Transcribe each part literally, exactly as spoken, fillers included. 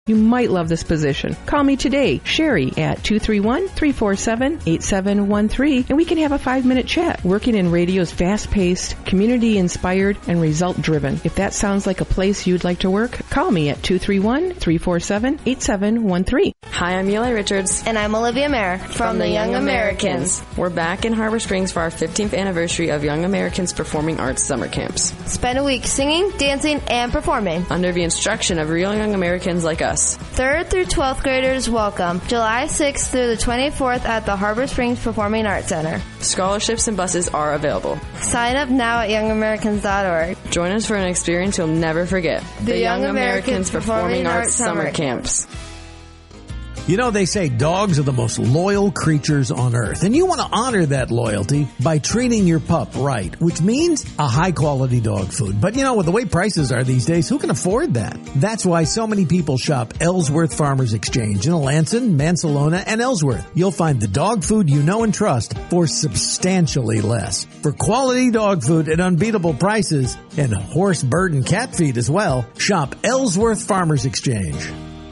You might love this position. Call me today, Sherry, at two three one, three four seven, eight seven one three, and we can have a five-minute chat. Working in radio is fast-paced, community-inspired, and result-driven. If that sounds like a place you'd like to work, call me at two three one, three four seven, eight seven one three. Hi, I'm Eli Richards. And I'm Olivia Mayer from, from the, the Young Young Americans. Americans. We're back in Harbor Springs for our fifteenth anniversary of Young Americans Performing Arts Summer Camps. Spend a week singing, dancing, and performing under the instruction of real young Americans like us. Third through twelfth graders welcome. July sixth through the twenty-fourth at the Harbor Springs Performing Arts Center. Scholarships and buses are available. Sign up now at young americans dot org. Join us for an experience you'll never forget. The, the Young, Young Americans, Americans Performing, Performing Arts Summer, Summer Camps. Camps. You know, they say dogs are the most loyal creatures on earth, and you want to honor that loyalty by treating your pup right, which means a high-quality dog food. But, you know, with the way prices are these days, who can afford that? That's why so many people shop Ellsworth Farmers Exchange in Alanson, Mansalona, and Ellsworth. You'll find the dog food you know and trust for substantially less. For quality dog food at unbeatable prices, and horse, bird, and cat feed as well, shop Ellsworth Farmers Exchange.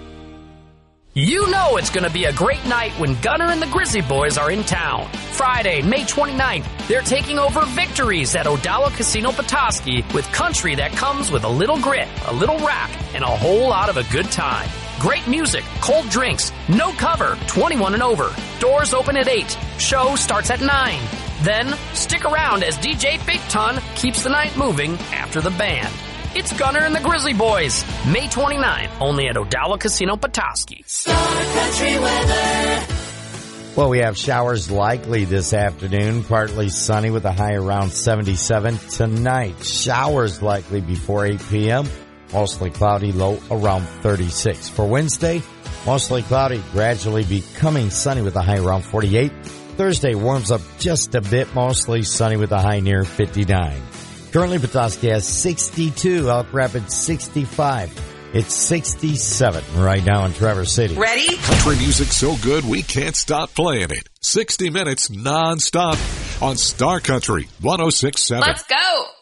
You know it's going to be a great night when Gunner and the Grizzly Boys are in town. Friday, May twenty-ninth, they're taking over Victories at O'Dowd Casino Petoskey with country that comes with a little grit, a little rap, and a whole lot of a good time. Great music, cold drinks, no cover, twenty-one and over. Doors open at eight. Show starts at nine. Then, stick around as D J Big Ton keeps the night moving after the band. It's Gunner and the Grizzly Boys, May twenty-ninth, only at O'Dowd Casino Petoskey. Star Country weather. Well, we have showers likely this afternoon, partly sunny with a high around seventy-seven. Tonight, showers likely before eight p.m., mostly cloudy, low around thirty-six. For Wednesday, mostly cloudy, gradually becoming sunny with a high around forty-eight. Thursday warms up just a bit, mostly sunny with a high near fifty-nine. Currently, Petoskey has sixty-two, Elk Rapids sixty-five. It's sixty-seven right now in Traverse City. Ready? Country music so good we can't stop playing it. sixty minutes non-stop on Star Country one oh six point seven. Let's go!